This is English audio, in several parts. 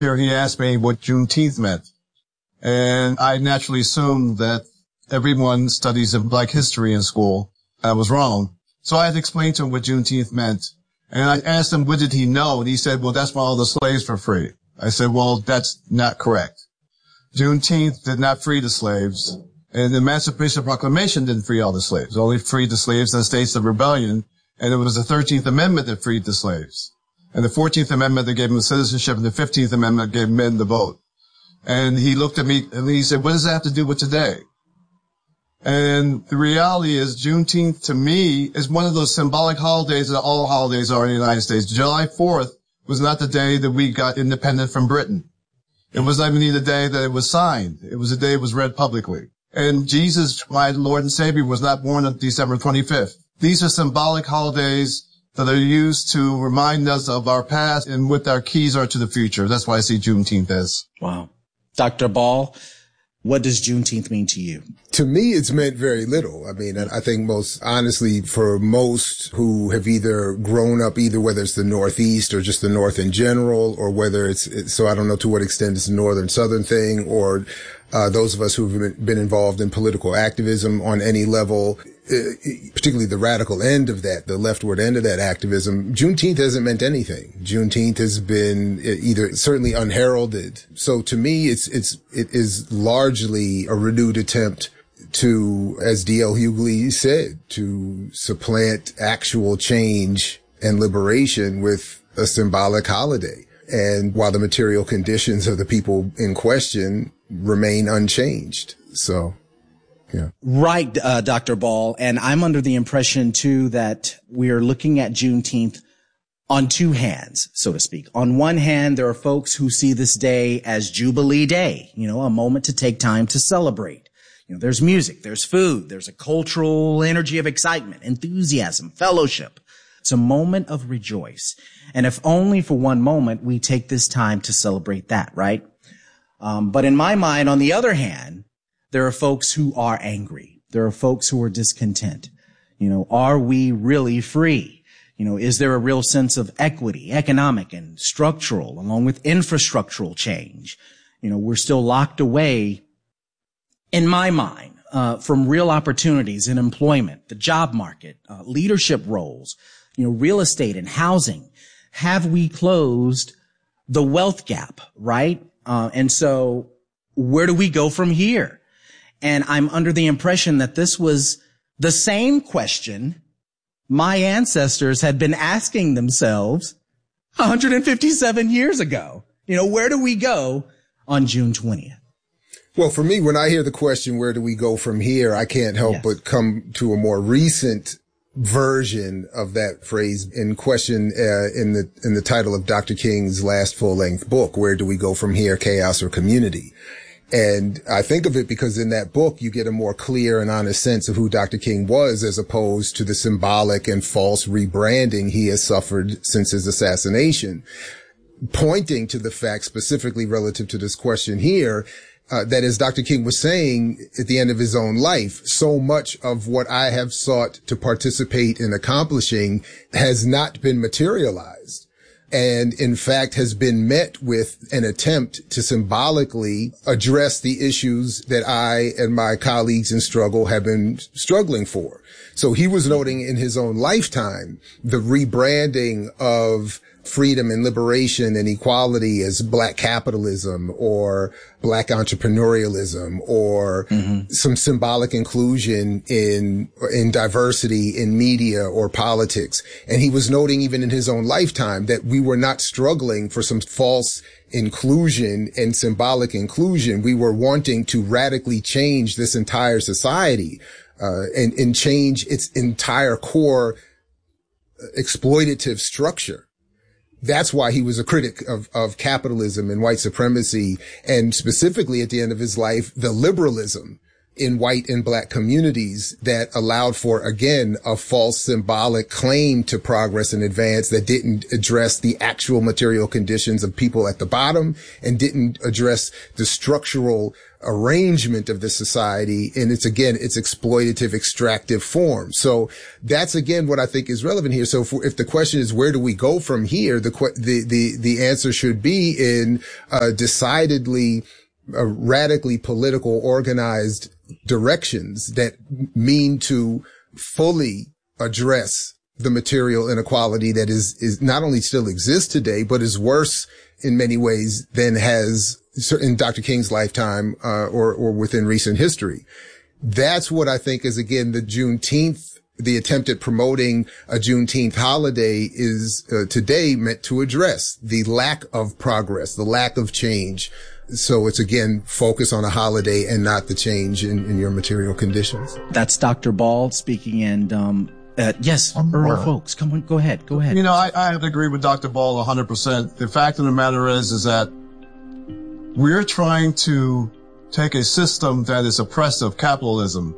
here he asked me what Juneteenth meant. And I naturally assumed that everyone studies Black history in school. I was wrong. So I had to explain to him what Juneteenth meant. And I asked him, what did he know? And he said, well, that's when all the slaves were free. I said, well, that's not correct. Juneteenth did not free the slaves. And the Emancipation Proclamation didn't free all the slaves. It only freed the slaves in the states of rebellion. And it was the 13th Amendment that freed the slaves. And the 14th Amendment that gave them citizenship, and the 15th Amendment gave men the vote. And he looked at me and he said, what does that have to do with today? And the reality is Juneteenth to me is one of those symbolic holidays that all holidays are in the United States. July 4th was not the day that we got independent from Britain. It was not even the day that it was signed. It was the day it was read publicly. And Jesus, my Lord and Savior, was not born on December 25th. These are symbolic holidays that are used to remind us of our past and what our keys are to the future. That's why I see Juneteenth as. Wow. Dr. Ball, what does Juneteenth mean to you? To me, it's meant very little. I mean, I think most honestly, for most who have either grown up, either whether it's the Northeast or just the North in general, or whether it's so I don't know to what extent it's a Northern Southern thing, or those of us who've been involved in political activism on any level, particularly the radical end of that, the leftward end of that activism, Juneteenth hasn't meant anything. Juneteenth has been either certainly unheralded. So to me, it is largely a renewed attempt to, as D.L. Hughley said, to supplant actual change and liberation with a symbolic holiday. And while the material conditions of the people in question remain unchanged. So, yeah. Right, Dr. Ball. And I'm under the impression, too, that we are looking at Juneteenth on two hands, so to speak. On one hand, there are folks who see this day as Jubilee Day, a moment to take time to celebrate. There's music, there's food, there's a cultural energy of excitement, enthusiasm, fellowship. It's a moment of rejoice. And if only for one moment we take this time to celebrate that, right? But in my mind, on the other hand, there are folks who are angry. There are folks who are discontent. Are we really free? Is there a real sense of equity, economic and structural, along with infrastructural change? We're still locked away, in my mind, from real opportunities in employment, the job market, leadership roles, real estate and housing. Have we closed the wealth gap, right? And so where do we go from here? And I'm under the impression that this was the same question my ancestors had been asking themselves 157 years ago. Where do we go on June 20th? Well, for me, when I hear the question, where do we go from here, I can't help but come to a more recent version of that phrase in question in the title of Dr. King's last full-length book, Where Do We Go From Here, Chaos or Community? And I think of it because in that book, you get a more clear and honest sense of who Dr. King was, as opposed to the symbolic and false rebranding he has suffered since his assassination, pointing to the fact specifically relative to this question here, that as Dr. King was saying at the end of his own life, so much of what I have sought to participate in accomplishing has not been materialized. And in fact has been met with an attempt to symbolically address the issues that I and my colleagues in struggle have been struggling for. So he was noting in his own lifetime the rebranding of freedom and liberation and equality as Black capitalism or Black entrepreneurialism or some symbolic inclusion in diversity in media or politics. And he was noting even in his own lifetime that we were not struggling for some false inclusion and symbolic inclusion. We were wanting to radically change this entire society, and change its entire core exploitative structure. That's why he was a critic of capitalism and white supremacy, and specifically at the end of his life, the liberalism in white and black communities that allowed for, again, a false symbolic claim to progress and advance that didn't address the actual material conditions of people at the bottom and didn't address the structural arrangement of the society in its exploitative, extractive form. So that's again what I think is relevant here. So if the question is where do we go from here, the answer should be in decidedly radically political, organized directions that mean to fully address the material inequality that is not only still exists today, but is worse in many ways than has in Dr. King's lifetime, or within recent history. That's what I think is, again, the attempt at promoting a Juneteenth holiday is today meant to address the lack of progress, the lack of change. So it's, again, focus on a holiday and not the change in your material conditions. That's Dr. Ball speaking. And yes, Earl Folks, come on, go ahead. You know, I have to agree with Dr. Ball 100%. The fact of the matter is that we're trying to take a system that is oppressive, capitalism,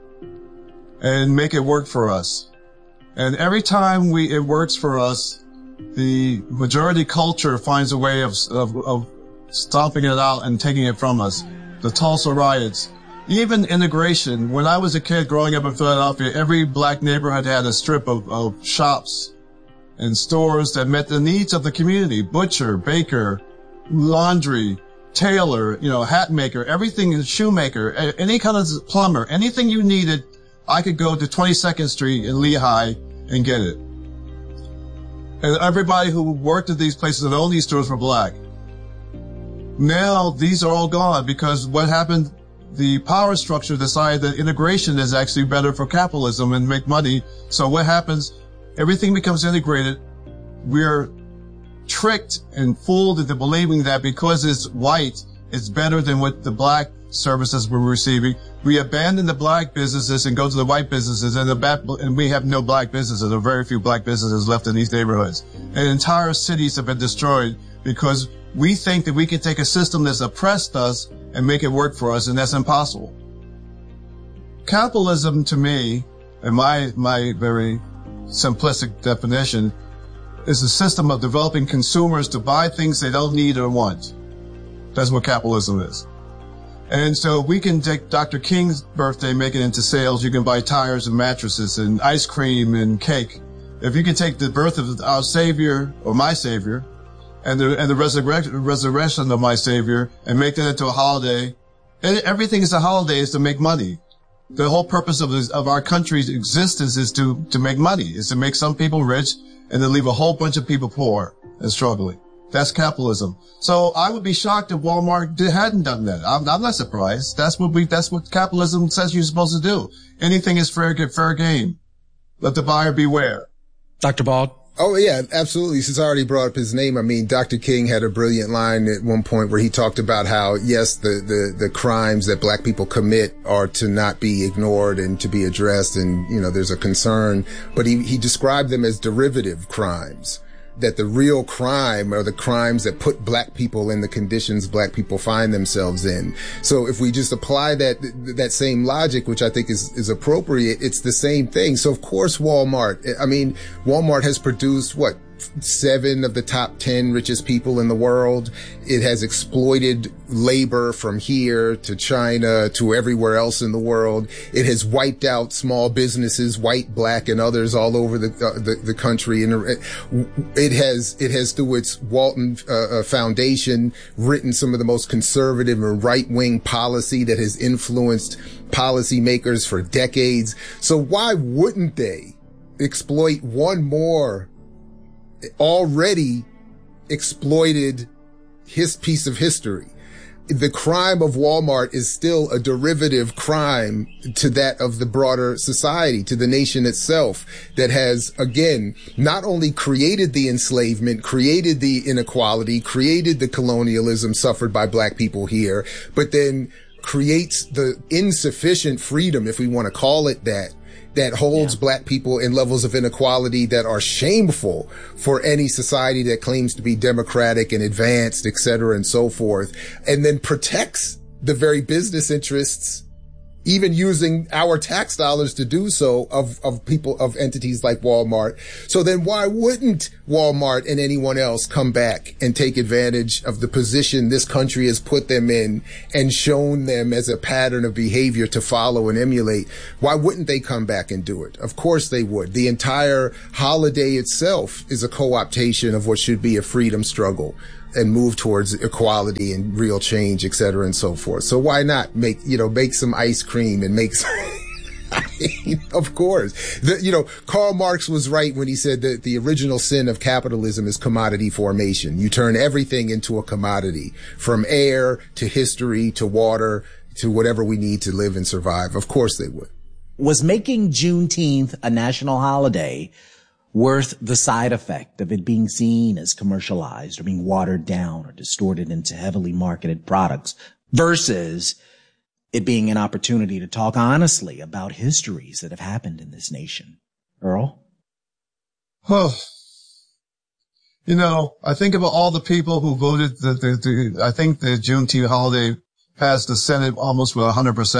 and make it work for us. And every time it works for us, the majority culture finds a way of stomping it out and taking it from us. The Tulsa riots, even integration. When I was a kid growing up in Philadelphia, every black neighborhood had a strip of shops and stores that met the needs of the community. Butcher, baker, laundry, tailor, hat maker, everything, shoemaker, any kind of plumber, anything you needed, I could go to 22nd Street in Lehigh and get it. And everybody who worked at these places and owned these stores were black. Now these are all gone because what happened, the power structure decided that integration is actually better for capitalism and make money. So what happens? Everything becomes integrated. We're tricked and fooled into believing that because it's white, it's better than what the black services we're receiving. We abandon the black businesses and go to the white businesses, and we have no black businesses, or very few black businesses left in these neighborhoods. And entire cities have been destroyed because we think that we can take a system that's oppressed us and make it work for us, and that's impossible. Capitalism, to me, in my very simplistic definition, is a system of developing consumers to buy things they don't need or want. That's what capitalism is. And so we can take Dr. King's birthday, make it into sales. You can buy tires and mattresses and ice cream and cake. If you can take the birth of our Savior, or my Savior, and the resurrection of my Savior, and make that into a holiday, and everything is a holiday is to make money. The whole purpose of our country's existence is to make money, is to make some people rich and to leave a whole bunch of people poor and struggling. That's capitalism. So I would be shocked if Walmart hadn't done that. I'm not surprised. That's what capitalism says you're supposed to do. Anything is fair game. Let the buyer beware. Dr. Bald? Oh, yeah, absolutely. Since I already brought up his name, I mean, Dr. King had a brilliant line at one point where he talked about how, yes, the crimes that black people commit are to not be ignored and to be addressed. And, there's a concern, but he described them as derivative crimes. That the real crime are the crimes that put black people in the conditions black people find themselves in. So if we just apply that same logic, which I think is appropriate, it's the same thing. So of course Walmart has produced 7 of the top 10 richest people in the world. It has exploited labor from here to China to everywhere else in the world. It has wiped out small businesses, white, black, and others all over the country. And it has through its Walton Foundation written some of the most conservative and right-wing policy that has influenced policymakers for decades. So why wouldn't they exploit one more already exploited his piece of history? The crime of Walmart is still a derivative crime to that of the broader society, to the nation itself, that has, again, not only created the enslavement, created the inequality, created the colonialism suffered by black people here, but then creates the insufficient freedom, if we want to call it that holds black people in levels of inequality that are shameful for any society that claims to be democratic and advanced, et cetera, and so forth, and then protects the very business interests, even using our tax dollars to do so of people, of entities like Walmart. So then why wouldn't Walmart and anyone else come back and take advantage of the position this country has put them in and shown them as a pattern of behavior to follow and emulate? Why wouldn't they come back and do it? Of course they would. The entire holiday itself is a co-optation of what should be a freedom struggle and move towards equality and real change, et cetera, and so forth. So why not make some ice cream and make some, I mean, of course. Karl Marx was right when he said that the original sin of capitalism is commodity formation. You turn everything into a commodity, from air to history to water to whatever we need to live and survive. Of course they would. Was making Juneteenth a national holiday worth the side effect of it being seen as commercialized or being watered down or distorted into heavily marketed products versus it being an opportunity to talk honestly about histories that have happened in this nation? Earl? Well, I think about all the people who voted I think the Juneteenth holiday passed the Senate almost with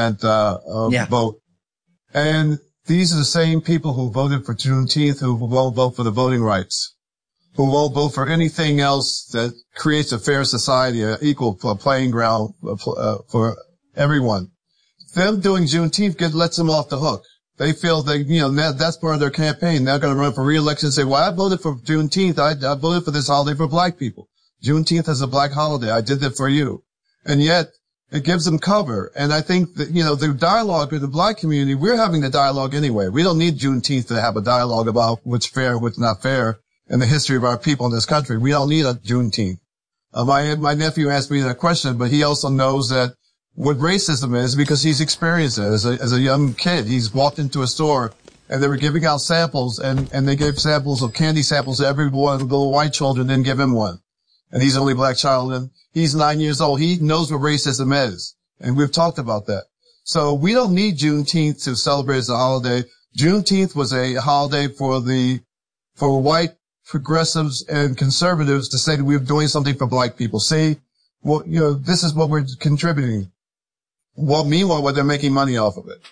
100% vote. And these are the same people who voted for Juneteenth who won't vote for the voting rights, who won't vote for anything else that creates a fair society, an equal playing ground for everyone. Them doing Juneteenth lets them off the hook. They feel that's part of their campaign. They're going to run for re-election and say, well, I voted for Juneteenth. I voted for this holiday for black people. Juneteenth is a black holiday. I did that for you. And yet, it gives them cover. And I think that, the dialogue with the black community, we're having the dialogue anyway. We don't need Juneteenth to have a dialogue about what's fair, what's not fair in the history of our people in this country. We don't need a Juneteenth. My nephew asked me that question, but he also knows that what racism is because he's experienced it as a young kid. He's walked into a store and they were giving out samples and they gave samples of candy samples to every one of the little white children, didn't give him one. And he's the only black child and he's 9 years old. He knows what racism is. And we've talked about that. So we don't need Juneteenth to celebrate as a holiday. Juneteenth was a holiday for white progressives and conservatives to say that we're doing something for black people. See, well, this is what we're contributing. Well, meanwhile, they're making money off of it.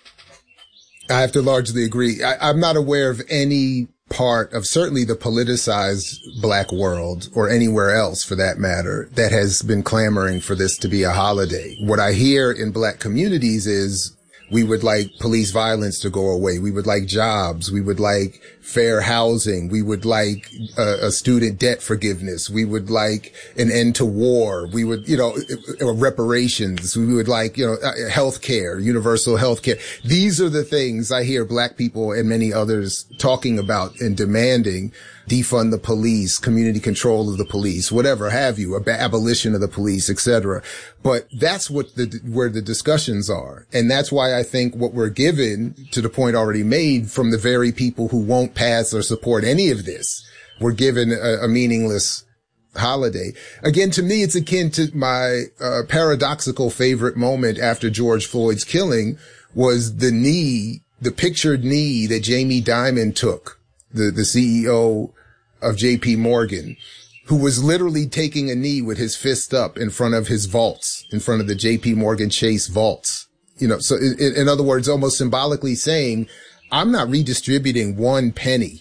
I have to largely agree. I'm not aware of any part of certainly the politicized black world or anywhere else for that matter that has been clamoring for this to be a holiday. What I hear in black communities is we would like police violence to go away. We would like jobs. We would like fair housing. We would like a student debt forgiveness. We would like an end to war. We would, reparations. We would like, health care, universal health care. These are the things I hear black people and many others talking about and demanding. Defund the police, community control of the police, whatever have you, abolition of the police, etc. But that's where the discussions are. And that's why I think what we're given, to the point already made, from the very people who won't pass or support any of this, we're given a meaningless holiday. Again, to me, it's akin to my paradoxical favorite moment after George Floyd's killing was the pictured knee that Jamie Dimon took, the CEO of JP Morgan, who was literally taking a knee with his fist up in front of his vaults, in front of the JP Morgan Chase vaults. So in other words, almost symbolically saying, I'm not redistributing one penny.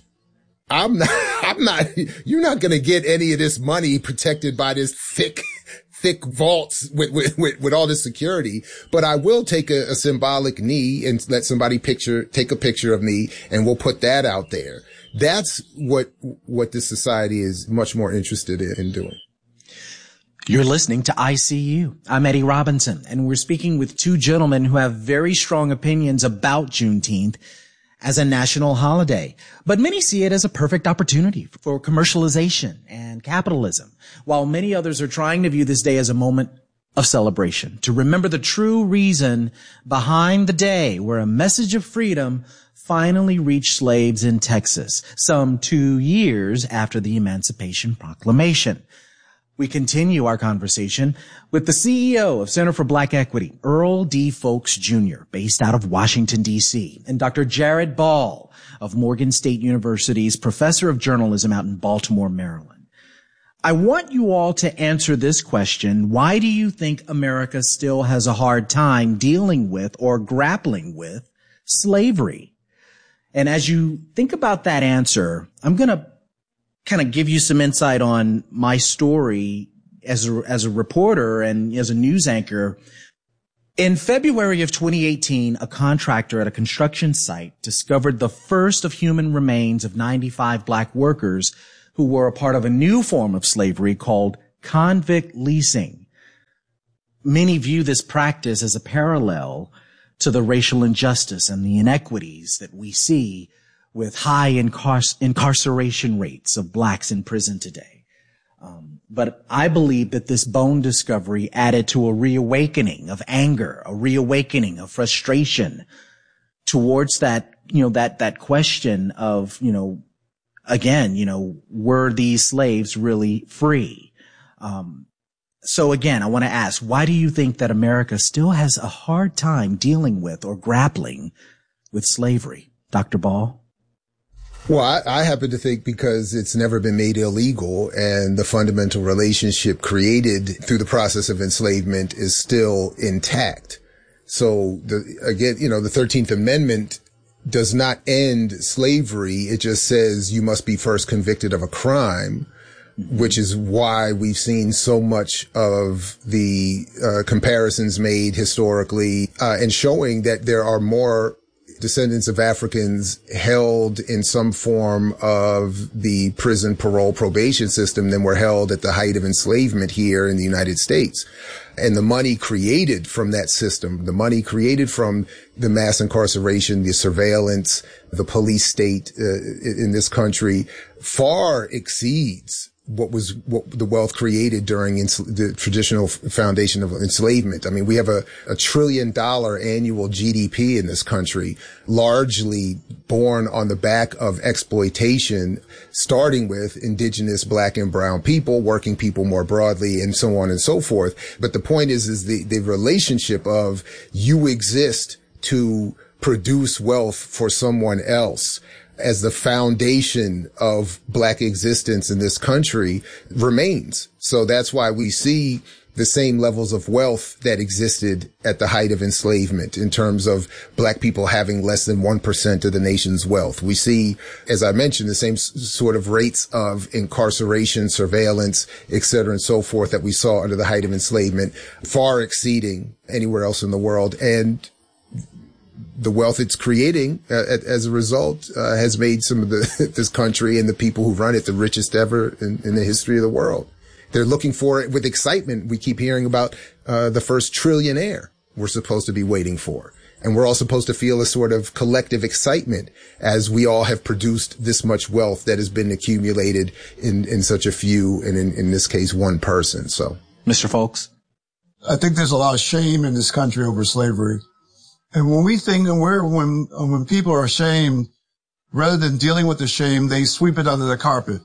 You're not going to get any of this money protected by this thick vaults with all this security, but I will take a symbolic knee and let somebody take a picture of me, and we'll put that out there. That's what this society is much more interested in doing. You're listening to ICU. I'm Eddie Robinson, and we're speaking with two gentlemen who have very strong opinions about Juneteenth as a national holiday. But many see it as a perfect opportunity for commercialization and capitalism, while many others are trying to view this day as a moment of celebration, to remember the true reason behind the day where a message of freedom finally reached slaves in Texas, some 2 years after the Emancipation Proclamation. We continue our conversation with the CEO of Center for Black Equity, Earl D. Folks, Jr., based out of Washington, D.C., and Dr. Jared Ball of Morgan State University's Professor of Journalism out in Baltimore, Maryland. I want you all to answer this question. Why do you think America still has a hard time dealing with or grappling with slavery? And as you think about that answer, I'm going to kind of give you some insight on my story as a reporter and as a news anchor. In February of 2018, a contractor at a construction site discovered the first of human remains of 95 black workers who were a part of a new form of slavery called convict leasing. Many view this practice as a parallel to the racial injustice and the inequities that we see with high incarceration rates of blacks in prison today. But I believe that this bone discovery added to a reawakening of anger, a reawakening of frustration towards that, that question of, again, were these slaves really free? So again, I want to ask, why do you think that America still has a hard time dealing with or grappling with slavery? Dr. Ball? Well, I happen to think because it's never been made illegal and the fundamental relationship created through the process of enslavement is still intact. So the 13th Amendment does not end slavery. It just says you must be first convicted of a crime, which is why we've seen so much of the comparisons made historically and showing that there are more descendants of Africans held in some form of the prison parole probation system than were held at the height of enslavement here in the United States. And the money created from that system, the money created from the mass incarceration, the surveillance, the police state in this country far exceeds what the wealth created during the traditional foundation of enslavement. I mean, we have a $1 trillion annual GDP in this country, largely born on the back of exploitation, starting with indigenous black and brown people, working people more broadly, and so on and so forth. But the point is the relationship of you exist to produce wealth for someone else as the foundation of black existence in this country remains. So that's why we see the same levels of wealth that existed at the height of enslavement in terms of black people having less than 1% of the nation's wealth. We see, as I mentioned, the same sort of rates of incarceration, surveillance, et cetera, and so forth that we saw under the height of enslavement, far exceeding anywhere else in the world. And the wealth it's creating as a result has made some of this country and the people who run it the richest ever in the history of the world. They're looking for it with excitement. We keep hearing about the first trillionaire we're supposed to be waiting for. And we're all supposed to feel a sort of collective excitement as we all have produced this much wealth that has been accumulated in such a few, and in this case, one person. So, Mr. Folks? I think there's a lot of shame in this country over slavery. And when we think when people are ashamed, rather than dealing with the shame, they sweep it under the carpet.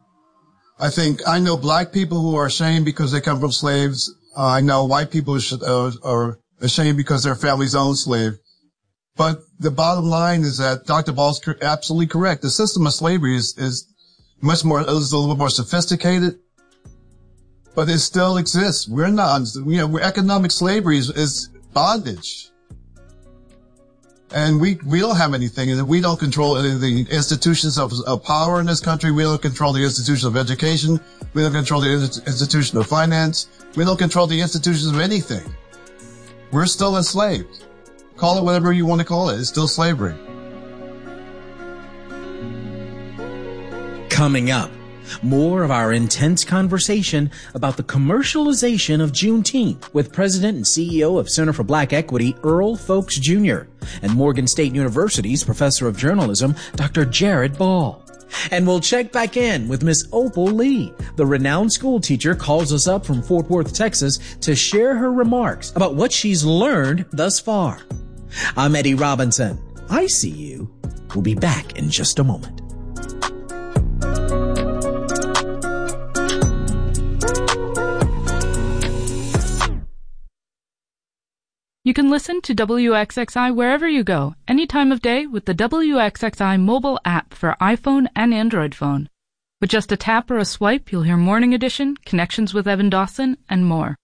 I know black people who are ashamed because they come from slaves. I know white people are ashamed because their families own slaves. But the bottom line is that Dr. Ball's absolutely correct. The system of slavery is a little more sophisticated, but it still exists. Economic slavery is bondage. And we don't have anything, and we don't control any of the institutions of power in this country. We don't control the institution of education. We don't control the institution of finance. We don't control the institutions of anything. We're still enslaved. Call it whatever you want to call it. It's still slavery. Coming up, more of our intense conversation about the commercialization of Juneteenth with President and CEO of Center for Black Equity, Earl Folks Jr., and Morgan State University's Professor of Journalism, Dr. Jared Ball. And we'll check back in with Miss Opal Lee. The renowned school teacher calls us up from Fort Worth, Texas, to share her remarks about what she's learned thus far. I'm Eddie Robinson. I see you. We'll be back in just a moment. You can listen to WXXI wherever you go, any time of day with the WXXI mobile app for iPhone and Android phone. With just a tap or a swipe, you'll hear Morning Edition, Connections with Evan Dawson, and more.